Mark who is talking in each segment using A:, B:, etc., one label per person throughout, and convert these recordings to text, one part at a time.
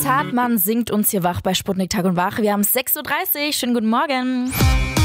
A: Max Hartmann singt uns hier wach bei Sputnik Tag und Wach. Wir haben 6:30 Uhr. Schönen guten Morgen.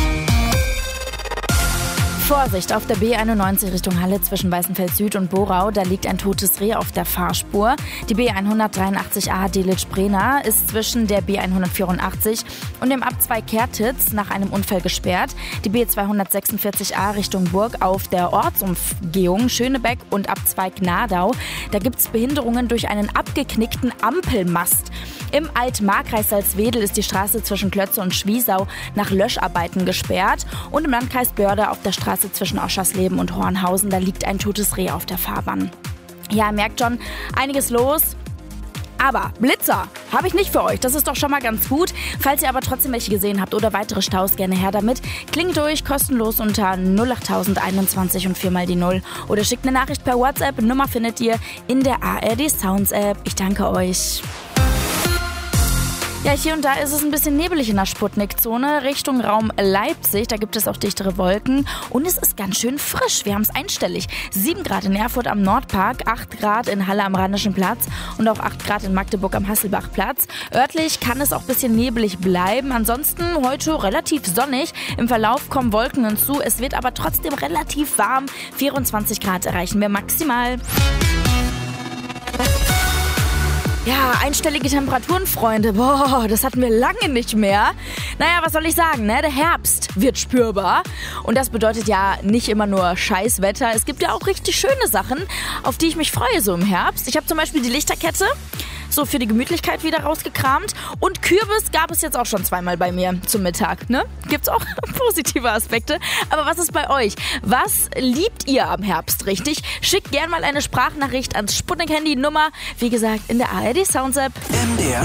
A: Vorsicht, auf der B91 Richtung Halle zwischen Weißenfeld Süd und Borau, da liegt ein totes Reh auf der Fahrspur. Die B183a Delitzsch-Brena ist zwischen der B184 und dem Abzweig Kertitz nach einem Unfall gesperrt. Die B246a Richtung Burg auf der Ortsumgehung Schönebeck und Abzweig Nadau, da gibt es Behinderungen durch einen abgeknickten Ampelmast. Im Altmarkreis Salzwedel ist die Straße zwischen Klötze und Schwiesau nach Löscharbeiten gesperrt. Und im Landkreis Börde auf der Straße zwischen Oschersleben und Hornhausen, da liegt ein totes Reh auf der Fahrbahn. Ja, merkt schon, einiges los. Aber Blitzer habe ich nicht für euch, das ist doch schon mal ganz gut. Falls ihr aber trotzdem welche gesehen habt oder weitere Staus, gerne her damit. Klingt durch, kostenlos unter 08021 und 4 mal die 0. Oder schickt eine Nachricht per WhatsApp. Nummer findet ihr in der ARD Sounds App. Ich danke euch. Ja, hier und da ist es ein bisschen nebelig in der Sputnik-Zone Richtung Raum Leipzig. Da gibt es auch dichtere Wolken und es ist ganz schön frisch. Wir haben es einstellig. 7 Grad in Erfurt am Nordpark, 8 Grad in Halle am Rheinischen Platz und auch 8 Grad in Magdeburg am Hasselbachplatz. Örtlich kann es auch ein bisschen nebelig bleiben. Ansonsten heute relativ sonnig. Im Verlauf kommen Wolken hinzu. Es wird aber trotzdem relativ warm. 24 Grad erreichen wir maximal. Ja, einstellige Temperaturen, Freunde. Boah, das hatten wir lange nicht mehr. Naja, was soll ich sagen, ne? Der Herbst wird spürbar. Und das bedeutet ja nicht immer nur Scheißwetter. Es gibt ja auch richtig schöne Sachen, auf die ich mich freue so im Herbst. Ich habe zum Beispiel die Lichterkette so für die Gemütlichkeit wieder rausgekramt. Und Kürbis gab es jetzt auch schon zweimal bei mir zum Mittag, ne? Gibt's auch positive Aspekte. Aber was ist bei euch? Was liebt ihr am Herbst richtig? Schickt gern mal eine Sprachnachricht ans Sputnik-Handy-Nummer. Wie gesagt, in der ARD Sounds App.
B: MDR